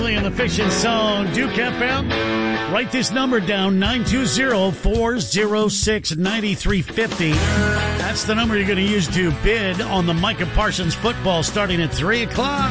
Presley and the Fishing song, Duke FM. Write this number down, 920-406-9350. That's the number you're going to use to bid on the Micah Parsons football starting at 3 o'clock.